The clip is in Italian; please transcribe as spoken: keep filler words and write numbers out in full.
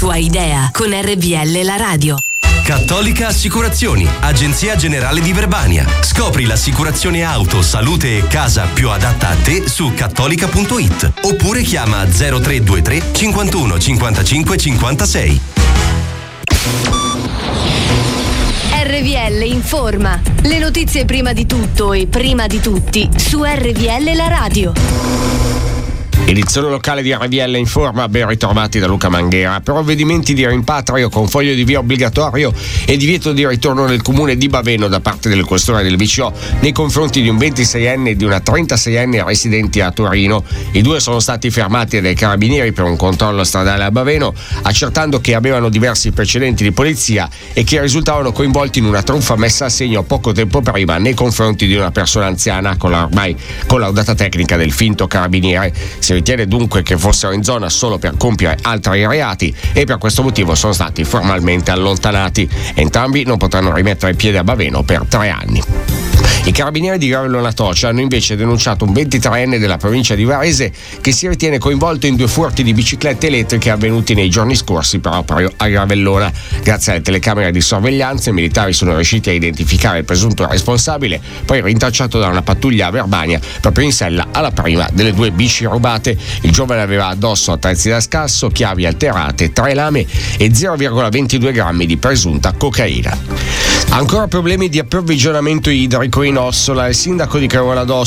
tua idea con R V L la radio. Cattolica Assicurazioni, agenzia generale di Verbania. Scopri l'assicurazione auto, salute e casa più adatta a te su cattolica punto it oppure chiama zero tre due tre cinquantuno cinquantacinque cinquantasei. R V L informa. Le notizie prima di tutto e prima di tutti su R V L la radio. Edizione locale di R V L informa, ben ritrovati da Luca Manghera. Provvedimenti di rimpatrio con foglio di via obbligatorio e divieto di ritorno nel comune di Baveno da parte del questore del B C O nei confronti di un ventiseienne e di una trentaseienne residenti a Torino. I due sono stati fermati dai carabinieri per un controllo stradale a Baveno, accertando che avevano diversi precedenti di polizia e che risultavano coinvolti in una truffa messa a segno poco tempo prima nei confronti di una persona anziana con la ormai collaudata tecnica del finto carabiniere. Si ritiene dunque che fossero in zona solo per compiere altri reati e per questo motivo sono stati formalmente allontanati. Entrambi non potranno rimettere piede a Baveno per tre anni. I carabinieri di Gravello Natocia hanno invece denunciato un ventitreenne della provincia di Varese che si ritiene coinvolto in due furti di biciclette elettriche avvenuti nei giorni scorsi proprio a Gravellona. Grazie alle telecamere di sorveglianza i militari sono riusciti a identificare il presunto responsabile, poi rintracciato da una pattuglia a Verbania proprio in sella alla prima delle due bici rubate. Il giovane aveva addosso attrezzi da scasso, chiavi alterate, tre lame e zero virgola ventidue grammi di presunta cocaina. Ancora problemi di approvvigionamento idrico in Ossola. Il sindaco di Caruana d'Ossola